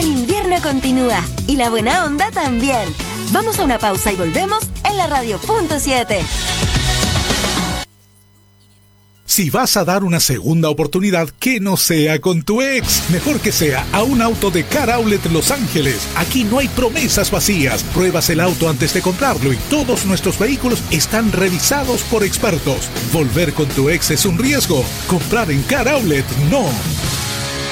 El invierno continúa y la buena onda también. Vamos a una pausa y volvemos en la Radio.7. Si vas a dar una segunda oportunidad, que no sea con tu ex. Mejor que sea a un auto de Car Outlet Los Ángeles. Aquí no hay promesas vacías. Pruebas el auto antes de comprarlo y todos nuestros vehículos están revisados por expertos. Volver con tu ex es un riesgo. Comprar en Car Outlet, no.